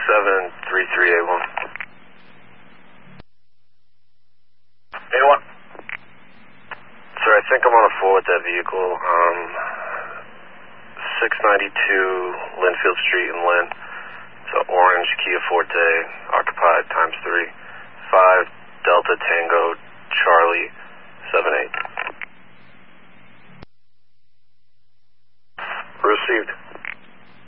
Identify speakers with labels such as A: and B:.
A: 6733A1. A1. Sir, I think I'm on a 4 with that vehicle. 692 Linfield Street in Lynn. It's an orange Kia Forte, occupied ×3. 5 Delta Tango